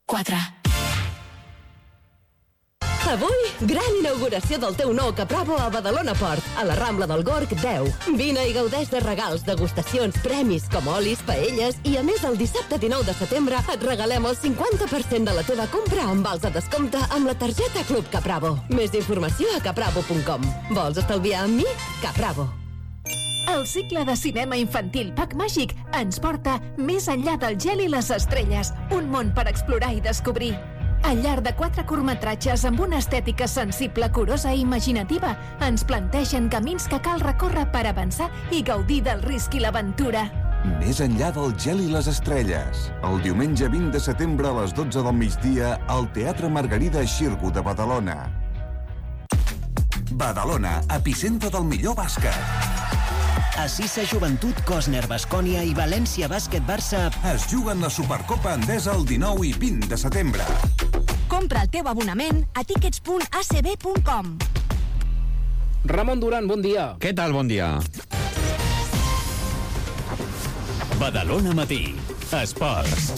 4. Avui, gran inauguració del teu nou Capravo a Badalona Port, a la Rambla del Gorg 10. Vine i gaudeix de regals, degustacions, premis, com olis, paelles, i a més el dissabte 19 de setembre et regalem el 50% de la teva compra amb vals de descompte amb la targeta Club Capravo. Més informació a capravo.com. Vols estalviar amb mi? Capravo. El cicle de cinema infantil Pack Màgic ens porta més enllà del gel i les estrelles, un món per explorar i descobrir. Al llarg de 4 curtmetratges amb una estètica sensible, curosa i imaginativa, ens plantegen camins que cal recórrer per avançar i gaudir del risc i l'aventura. Més enllà del gel i les estrelles. El diumenge 20 de setembre a les 12 del migdia al Teatre Margarida Xirgu de Badalona. Badalona, epicentre del millor bàsquet. Assisa Joventut, Cosner, Baskonia i València Bàsquet Barça es juguen la Supercopa Endesa el 19 i 20 de setembre. Compra el teu abonament a tickets.acb.com. Ramon Duran, bon dia. Què tal, bon dia? Badalona Matí, Esports.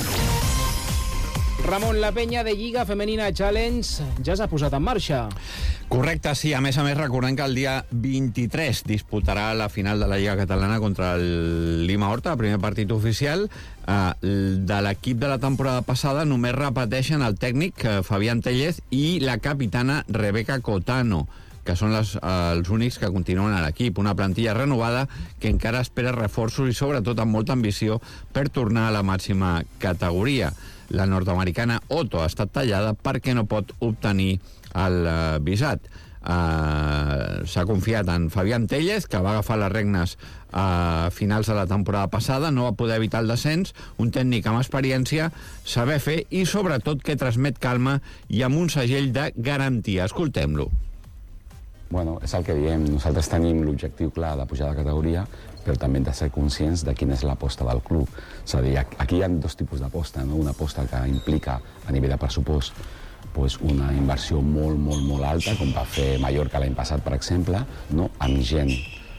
Ramon, la penya de Lliga Femenina Challenge ja s'ha posat en marxa. Correcte, sí. A més, recordem que el dia 23 disputarà la final de la Lliga Catalana contra el Lima Horta, el primer partit oficial. De l'equip de la temporada passada només repeteixen el tècnic Fabián Tellez i la capitana Rebeca Cotano, que són els únics que continuen a l'equip. Una plantilla renovada que encara espera reforços i sobretot amb molta ambició per tornar a la màxima categoria. La nord-americana Otto ha estat tallada perquè no pot obtenir el visat. S'ha confiat en Fabián Tellez, que va agafar les regnes a finals de la temporada passada, no va poder evitar el descens, un tècnic amb experiència, saber fer i sobretot que transmet calma i amb un segell de garantia. Escoltem-lo. Bueno, és el que diem, nosaltres tenim l'objectiu clar de pujar de categoria, però també hem de ser conscients de quina és l'aposta del club. És a dir, aquí hi ha dos tipus d'aposta, no? Una aposta que implica a nivell de pressupost una inversió molt alta, com va fer Mallorca l'any passat, per exemple, no? Amb gent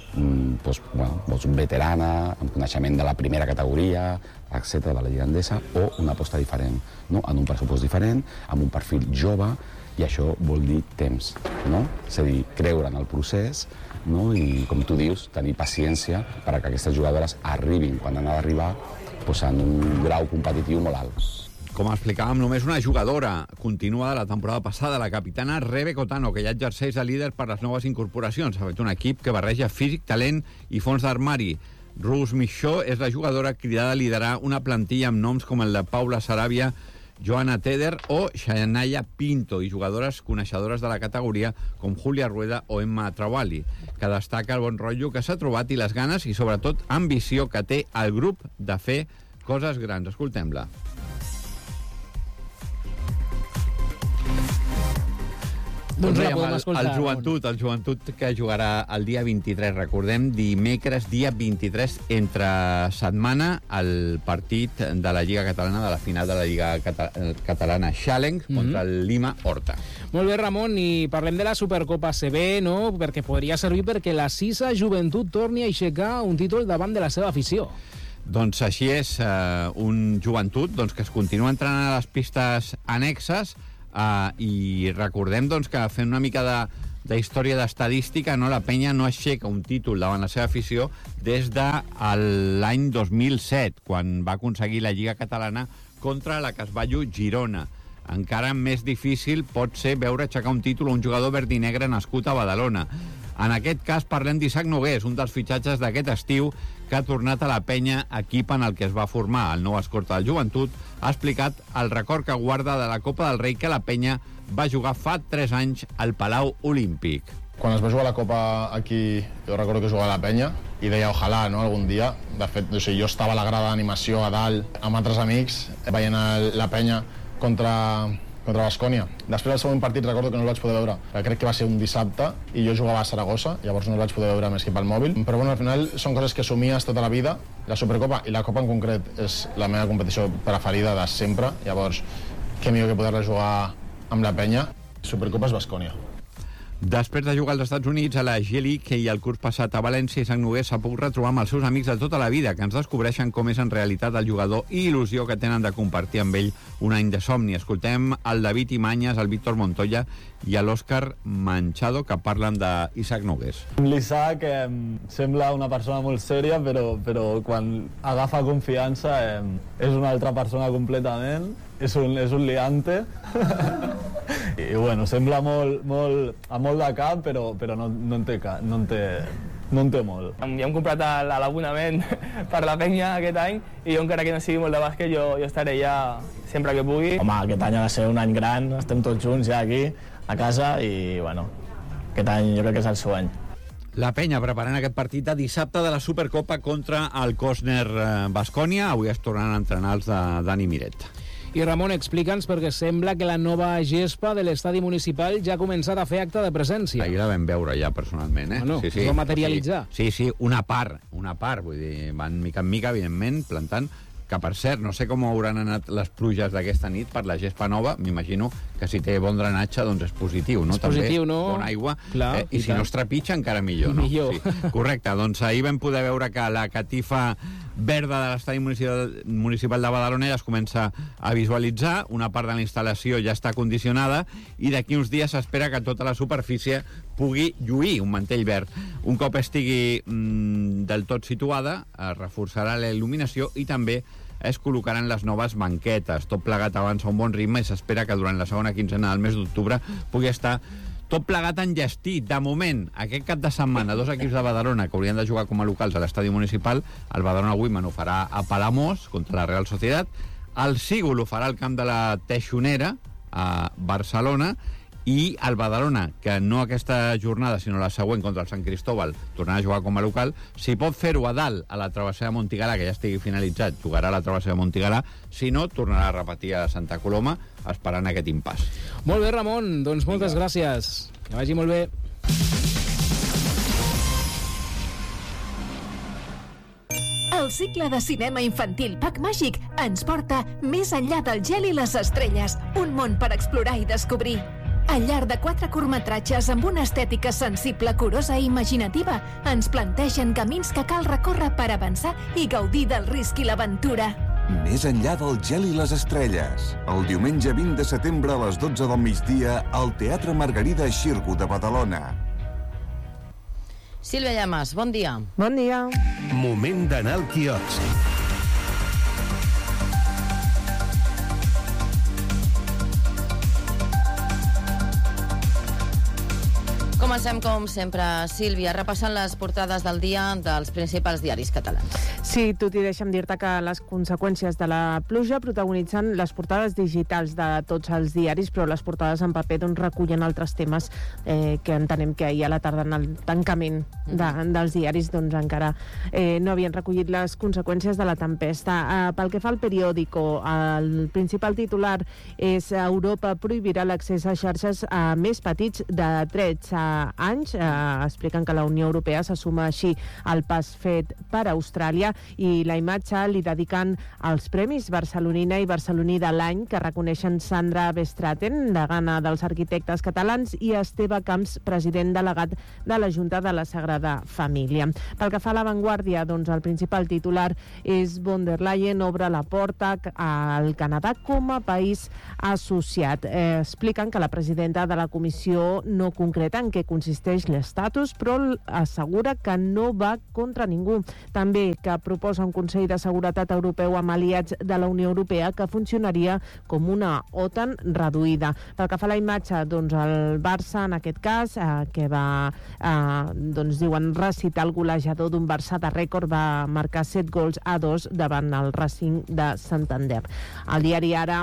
veterana, amb coneixement de la primera categoria, etc., de la Lliga Endesa, o una aposta diferent, no? En un pressupost diferent, amb un perfil jove, i això vol dir temps, no? És a dir, creure en el procés, no? I, com tu dius, tenir paciència perquè aquestes jugadores arribin quan han d'arribar en un grau competitiu molt alt. Com explicàvem, només una jugadora continua de la temporada passada, la capitana Rebeca Cotano, que ja exerceix de líder per les noves incorporacions. Ha fet un equip que barreja físic, talent i fons d'armari. Rus Michaud és la jugadora cridada a liderar una plantilla amb noms com el de Paula Sarabia, Joana Teder o Shania Pinto, i jugadores coneixedores de la categoria com Julia Rueda o Emma Travali, que destaca el bon rotllo que s'ha trobat i les ganes i sobretot ambició que té el grup de fer coses grans. Escoltem-la. Doncs dèiem, el joventut que jugarà el dia 23, recordem, dimecres, dia 23, entre setmana, el partit de la Lliga Catalana, de la final de la Lliga Catalana Challenge contra el Lima Horta. Molt bé, Ramon, i parlem de la Supercopa CB, no? Perquè podria servir perquè la Sisa Joventut torni a aixecar un títol davant de la seva afició. Doncs així és, un joventut que es continua entrenant a les pistes annexes. I recordem que fent una mica de història d'estadística, la penya no aixeca un títol davant la seva afició des de l'any 2007, quan va aconseguir la Lliga Catalana contra la Casballo Girona. Encara més difícil pot ser veure aixecar un títol a un jugador verd i negre nascut a Badalona. En aquest cas parlem d'Isaac Nogués, un dels fitxatges d'aquest estiu que ha tornat a la penya, equip en el que es va formar. El nou escorta del joventut ha explicat el record que guarda de la Copa del Rei que la penya va jugar fa 3 anys al Palau Olímpic. Quan es va jugar la Copa aquí, jo recordo que jugava a la penya i deia ojalà, no?, algun dia. De fet, jo estava a la grada d'animació a dalt amb altres amics veient la penya contra Baskonia. Després del següent partit recordo que no el vaig poder veure. Crec que va ser un dissabte i jo jugava a Saragossa, llavors no el vaig poder veure més que pel mòbil. Però bueno, al final són coses que somies tota la vida. La Supercopa i la Copa en concret és la meva competició preferida de sempre. Llavors, què millor que poder-la jugar amb la penya. Supercopa és Baskonia. Després de jugar als Estats Units, a la G-League i el curs passat a València, Isaac Nogués s'ha pogut retrobar amb els seus amics de tota la vida, que ens descobreixen com és en realitat el jugador i il·lusió que tenen de compartir amb ell un any de somni. Escoltem el David Imanyes, el Víctor Montoya i l'Òscar Manchado, que parlen d'Isaac Nogués. L'Isaac sembla una persona molt sèria, però quan agafa confiança és una altra persona completament, és un liante. I bueno, sembla molt de cap, però no en té molt. Ja hem comprat l'abonament per la penya aquest any i jo, encara que no sigui molt de bàsquet, jo estaré ja sempre que pugui. Home, aquest any ha de ser un any gran, estem tots junts ja aquí a casa i bueno, aquest any jo crec que és el sueny. La penya preparant aquest partit de dissabte de la Supercopa contra el Cosner Baskonia. Avui es tornaran a entrenar els de Dani Miret. I Ramon, explica'ns, perquè sembla que la nova gespa de l'estadi municipal ja ha començat a fer acte de presència. Ahir la vam veure ja personalment, Bueno, sí. Es va materialitzar. Sí, una part, vull dir, van mica en mica, evidentment, plantant, que per cert, no sé com hauran anat les pluges d'aquesta nit per la gespa nova, m'imagino que si té bon drenatge, doncs és positiu, no? És positiu, també, no? Bona aigua, clar, i si no es trepitja, encara millor, no? Millor. Sí. Correcte, doncs ahir vam poder veure que la catifa verda de l'estadi municipal de Badalona ja es comença a visualitzar, una part de la instal·lació ja està condicionada i d'aquí uns dies s'espera que tota la superfície pugui lluir un mantell verd. Un cop estigui del tot situada, es reforçarà la il·luminació i també es col·locaran les noves banquetes. Tot plegat avança a un bon ritme i s'espera que durant la segona quinzena del mes d'octubre pugui estar tot plegat enllestit. De moment, aquest cap de setmana, dos equips de Badalona que haurien de jugar com a locals a l'estadi municipal, el Badalona Women ho farà a Palamós contra la Real Sociedad, el Sigul ho farà al camp de la Teixonera a Barcelona, i el Badalona, que no aquesta jornada sinó la següent contra el Sant Cristóbal tornarà a jugar com a local, si pot fer-ho a dalt a la travessera de Montigalà, que ja estigui finalitzat, jugarà a la travessera de Montigalà, si no, tornarà a repetir a Santa Coloma esperant aquest impàs. Molt bé, Ramon, doncs moltes gràcies, que vagi molt bé. El cicle de cinema infantil Pack Màgic ens porta més enllà del gel i les estrelles, un món per explorar i descobrir. Al llarg de 4 curtmetratges amb una estètica sensible, curosa i imaginativa, ens plantegen camins que cal recórrer per avançar i gaudir del risc i l'aventura. Més enllà del gel i les estrelles. El diumenge 20 de setembre a les 12 del migdia al Teatre Margarida Xirgu de Badalona. Sílvia Llamas, bon dia. Bon dia. Moment d'anar al quiosc. Comencem, com sempre, Sílvia, repassant les portades del dia dels principals diaris catalans. Sí, tot i deixa'm dir-te que les conseqüències de la pluja protagonitzen les portades digitals de tots els diaris, però les portades en paper doncs, recullen altres temes que entenem que ahir a la tarda en el tancament dels diaris doncs, encara no havien recollit les conseqüències de la tempesta. Pel que fa al periòdico, el principal titular és Europa prohibirà l'accés a xarxes a més petits de 13 anys. Expliquen que la Unió Europea se suma així al pas fet per Austràlia i la imatge li dediquen als Premis Barcelonina i Barceloní de l'any que reconeixen Sandra Bestraten, degana dels arquitectes catalans, i Esteve Camps, president delegat de la Junta de la Sagrada Família. Pel que fa a La Vanguardia, doncs el principal titular és von der Leyen obre la porta al Canadà com a país associat. Expliquen que la presidenta de la comissió no concreta en què consisteix l'estatus, però assegura que no va contra ningú. També que proposa un Consell de Seguretat Europeu amb aliats de la Unió Europea que funcionaria com una OTAN reduïda. Pel que fa a la imatge, doncs el Barça, en aquest cas, que va, doncs diuen, recitar el golejador d'un Barça de rècord, va marcar 7-2 davant el Racing de Santander. El diari Ara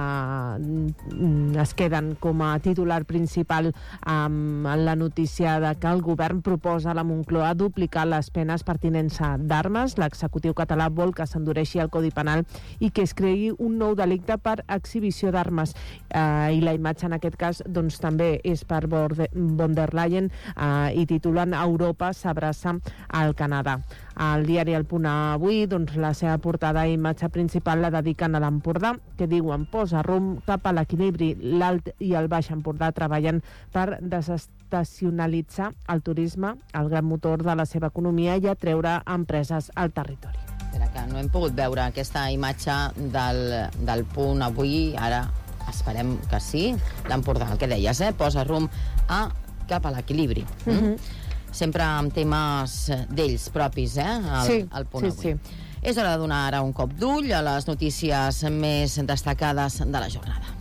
es queden com a titular principal amb la notícia de que el govern proposa a la Moncloa duplicar les penes per tinença d'armes. L'executiu català vol que s'endureixi el Codi Penal i que es creï un nou delicte per exhibició d'armes. I la imatge en aquest cas doncs, també és per von der Leyen i titulen Europa s'abraça al Canadà. El diari El Punt avui, doncs, la seva portada i imatge principal la dediquen a l'Empordà, que diuen posa rumb cap a l'equilibri. L'Alt i el Baix Empordà treballen per desestacionalitzar el turisme, el gran motor de la seva economia, i atreure empreses al territori. Que no hem pogut veure aquesta imatge del punt avui, ara esperem que sí. L'Empordà, el que deies, posa rumb cap a l'equilibri. Sempre amb temes d'ells propis, el punt avui. És hora de donar ara un cop d'ull a les notícies més destacades de la jornada.